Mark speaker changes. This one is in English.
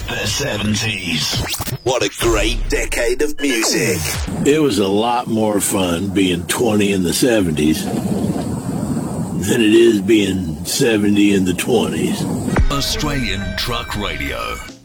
Speaker 1: The 70s.
Speaker 2: What a great decade of music.
Speaker 3: It was a lot more fun being 20 in the 70s than it is being 70 in the 20s.
Speaker 1: Australian Truck Radio.